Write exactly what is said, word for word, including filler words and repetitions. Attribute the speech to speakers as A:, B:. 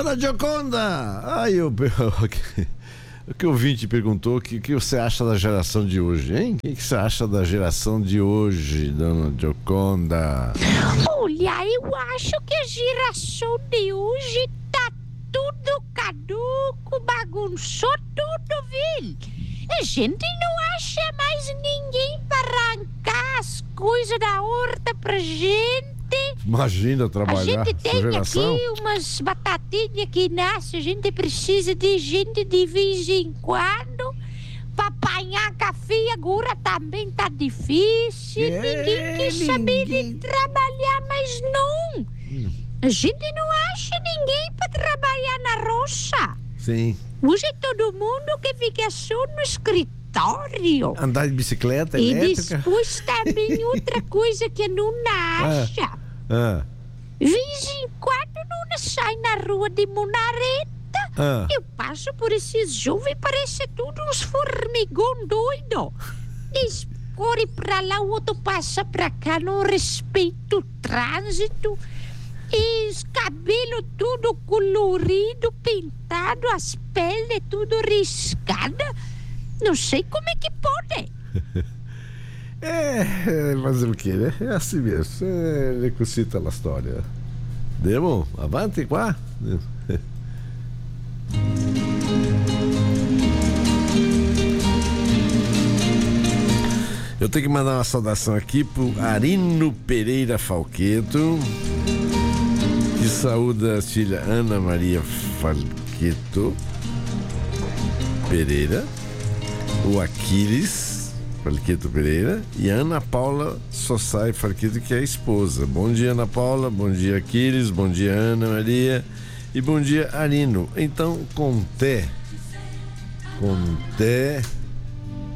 A: Dona Gioconda! Ai, eu... O que o ouvinte perguntou, o que, que você acha da geração de hoje, hein? O que, que você acha da geração de hoje, Dona Gioconda?
B: Olha, eu acho que a geração de hoje tá tudo caduco, bagunçou tudo, viu? A gente não acha mais ninguém para arrancar as coisas da horta pra gente.
A: Imagina trabalhar.
B: A gente tem aqui umas batatinhas que nascem, a gente precisa de gente de vez em quando. Pra apanhar café agora também tá difícil. É, ninguém quer saber ninguém... de trabalhar, mas não. Hum. A gente não acha ninguém pra trabalhar na roça.
A: Sim.
B: Hoje é todo mundo que fica só no escritório.
A: Andar de bicicleta
B: e
A: elétrica.
B: E depois também outra coisa que não acha.
A: Ah. Ah.
B: De vez em quando não sai na rua de Munareta. Ah. Eu passo por esses jovens, parece tudo uns formigão doido. Eles correm pra lá, o outro passa pra cá, não respeita o trânsito. E os cabelos tudo colorido, pintado, as peles tudo riscada. Não sei como é que pode.
A: É, mas o que, né? É assim mesmo. É, recusita la storia. Devo? Avanti qua? Eu tenho que mandar uma saudação aqui pro Arino Pereira Falqueto, que saúda a filha Ana Maria Falqueto Pereira, o Aquiles Falqueto Pereira e a Ana Paula Sossai Falqueto, que é a esposa. Bom dia, Ana Paula, bom dia, Aquiles, bom dia, Ana Maria e bom dia, Arino. Então, Conté Conté